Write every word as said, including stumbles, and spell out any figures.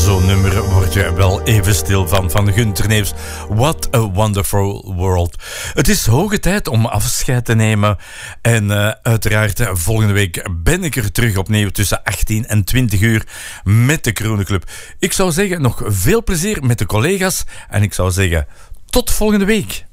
Zo'n nummer word je wel even stil van, van Gunther Neefs. What a wonderful world. Het is hoge tijd om afscheid te nemen. En uh, uiteraard, uh, volgende week ben ik er terug opnieuw tussen achttien en twintig uur met de Kronenclub. Ik zou zeggen, nog veel plezier met de collega's. En ik zou zeggen, tot volgende week.